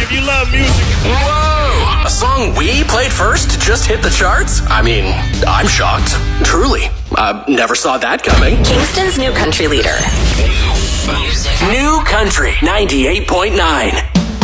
if you love music. Whoa! A song we played first just hit the charts? I mean, I'm shocked. Truly. Never saw that coming. Kingston's new country leader. New Country 98.9.